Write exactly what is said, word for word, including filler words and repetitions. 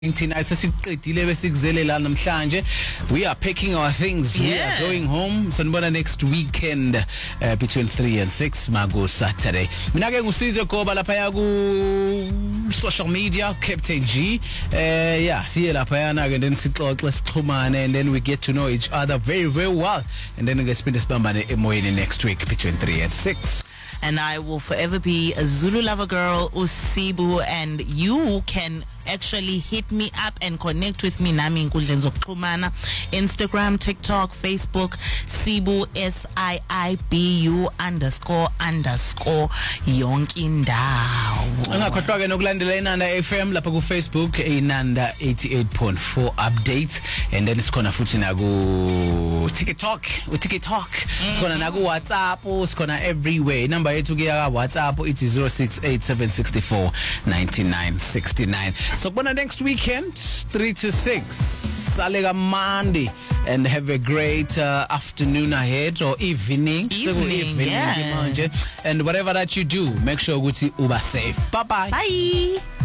Thina sesiqedile besikuzele la namhlanje. We are packing our things. Yeah. We are going home. Sanibona next weekend uh, between three and six Mago Saturday. Mina ke ngusizwe Goba lapha ya ku social media Captain G. Uh, yeah, siye lapha yana ke then sixoxe sixhumane and then we get to know each other very very well and then ngesipinde sibambane emoyeni next week between three and six. And I will forever be a Zulu lover girl, Usibu, and you can actually hit me up and connect with me nami inkundleni zokuxhumana, Instagram, TikTok, Facebook, Sibu S I I B U underscore underscore yonke indawo. Ungakhohlwa ke nokulandela Inanda F M lapha ku Facebook Inanda eighty-eight point four updates and then sikhona futhi na ku TikTok, u TikTok, sikhona na ku WhatsApp, sikhona everywhere. Number yethu ke ya WhatsApp it's zero six eight seven six four nine nine six nine. So bona next weekend three to six Salega Monday and have a great uh, afternoon ahead or evening evening, evening yeah. And whatever that you do, make sure uba safe. Bye bye. Bye.